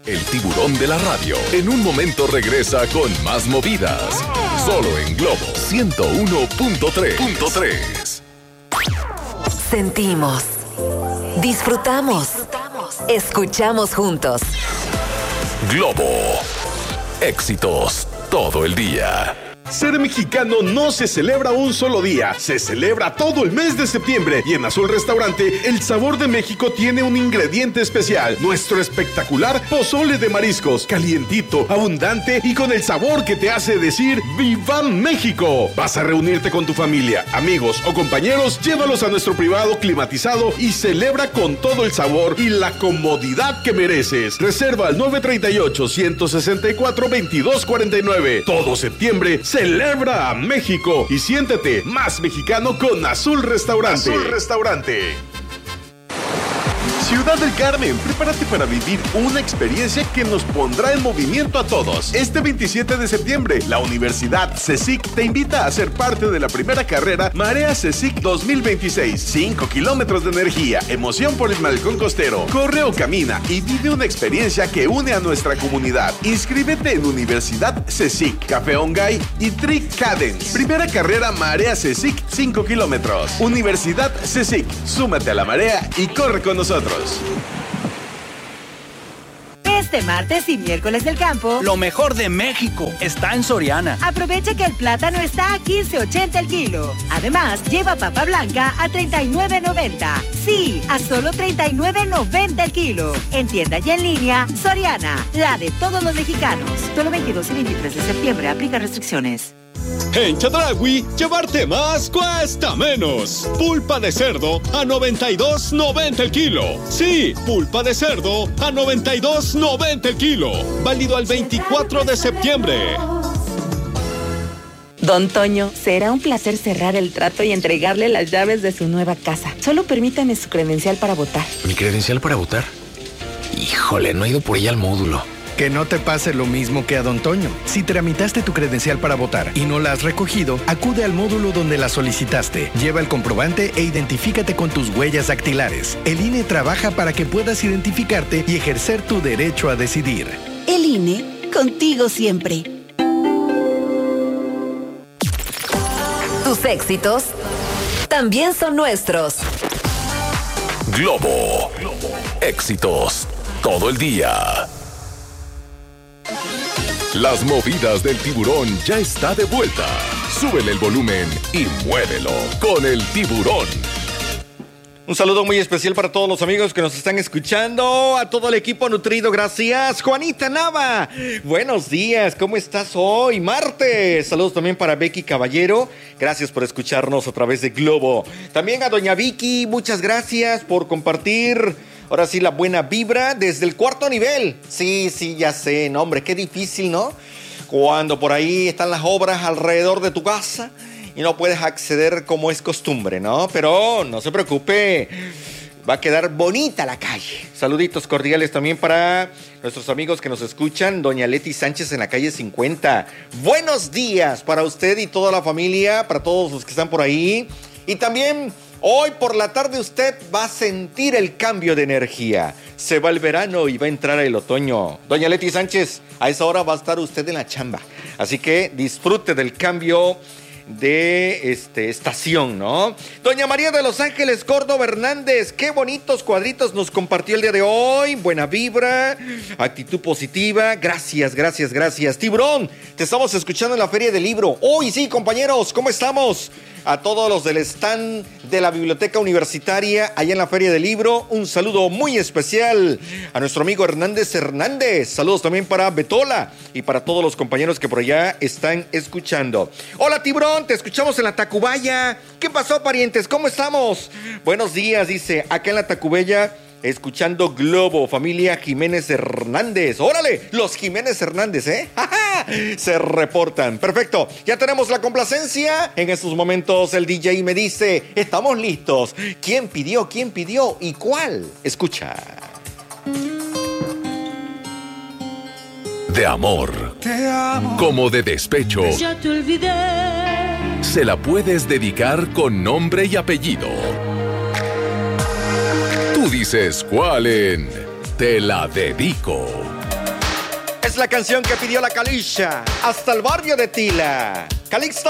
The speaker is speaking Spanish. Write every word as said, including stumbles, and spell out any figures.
El tiburón de la radio. En un momento regresa con más movidas. Solo en Globo ciento uno punto tres. Sentimos, disfrutamos, escuchamos juntos. Globo. Éxitos todo el día. Ser mexicano no se celebra un solo día, se celebra todo el mes de septiembre. Y en Azul Restaurante, el sabor de México tiene un ingrediente especial: nuestro espectacular pozole de mariscos, calientito, abundante y con el sabor que te hace decir ¡Viva México! Vas a reunirte con tu familia, amigos o compañeros, llévalos a nuestro privado climatizado y celebra con todo el sabor y la comodidad que mereces. Reserva al nueve tres ocho, uno seis cuatro, veintidós cuarenta y nueve. Todo septiembre, celebra a México y siéntete más mexicano con Azul Restaurante. Azul Restaurante. Ciudad del Carmen, prepárate para vivir una experiencia que nos pondrá en movimiento a todos. Este veintisiete de septiembre, la Universidad CECIC te invita a ser parte de la primera carrera Marea CECIC dos mil veintiséis. Cinco kilómetros de energía, emoción por el malecón costero. Corre o camina y vive una experiencia que une a nuestra comunidad. Inscríbete en Universidad CECIC, Café Ongay y Trick Cadence. Primera carrera Marea CECIC, cinco kilómetros. Universidad CECIC, súmate a la marea y corre con nosotros. Este martes y miércoles del campo, lo mejor de México está en Soriana. Aprovecha que el plátano está a quince ochenta el kilo. Además, lleva papa blanca a treinta y nueve noventa. Sí, a solo treinta y nueve noventa el kilo. En tienda y en línea, Soriana, la de todos los mexicanos. Solo veintidós y veintitrés de septiembre, aplica restricciones. En Chedraui, llevarte más cuesta menos. Pulpa de cerdo a noventa y dos noventa el kilo. Sí, pulpa de cerdo a noventa y dos noventa el kilo. Válido al veinticuatro de septiembre. Don Toño, será un placer cerrar el trato y entregarle las llaves de su nueva casa. Solo permítame su credencial para votar. ¿Mi credencial para votar? Híjole, no he ido por ella al módulo. Que no te pase lo mismo que a Don Toño. Si tramitaste tu credencial para votar y no la has recogido, acude al módulo donde la solicitaste. Lleva el comprobante e identifícate con tus huellas dactilares. El I N E trabaja para que puedas identificarte y ejercer tu derecho a decidir. El I N E, contigo siempre. Tus éxitos también son nuestros. Globo. Éxitos todo el día. Las movidas del tiburón ya está de vuelta. Súbele el volumen y muévelo con el tiburón. Un saludo muy especial para todos los amigos que nos están escuchando, a todo el equipo nutrido, gracias. Juanita Nava, buenos días, ¿cómo estás hoy? Martes, saludos también para Becky Caballero, gracias por escucharnos a través de Globo. También a doña Vicky, muchas gracias por compartir, ahora sí, la buena vibra desde el cuarto nivel. Sí, sí, ya sé, no, hombre, qué difícil, ¿no? Cuando por ahí están las obras alrededor de tu casa y no puedes acceder como es costumbre, ¿no? Pero no se preocupe, va a quedar bonita la calle. Saluditos cordiales también para nuestros amigos que nos escuchan. Doña Leti Sánchez en la calle cincuenta. Buenos días para usted y toda la familia, para todos los que están por ahí. Y también hoy por la tarde usted va a sentir el cambio de energía. Se va el verano y va a entrar el otoño. Doña Leti Sánchez, a esa hora va a estar usted en la chamba. Así que disfrute del cambio de este, estación, ¿no? Doña María de Los Ángeles Córdoba Hernández, qué bonitos cuadritos nos compartió el día de hoy. Buena vibra, actitud positiva. Gracias, gracias, gracias. Tiburón, te estamos escuchando en la Feria del Libro. Hoy sí, compañeros, ¿cómo estamos? A todos los del stand de la Biblioteca Universitaria allá en la Feria del Libro, un saludo muy especial a nuestro amigo Hernández Hernández. Saludos también para Betola y para todos los compañeros que por allá están escuchando. Hola, Tiburón, te escuchamos en la Tacubaya. ¿Qué pasó, parientes? ¿Cómo estamos? Buenos días, dice, acá en la Tacubaya, escuchando Globo, familia Jiménez Hernández. ¡Órale! Los Jiménez Hernández, ¿eh? ¡Ja, ja! Se reportan. Perfecto. Ya tenemos la complacencia. En estos momentos el D J me dice, estamos listos. ¿Quién pidió? ¿Quién pidió? ¿Y cuál? Escucha. De amor. Te amo. Como de despecho. Ya te olvidé. Se la puedes dedicar con nombre y apellido. Tú dices cuál en Te la dedico. Es la canción que pidió la Calisha hasta el barrio de Tila. Calixto.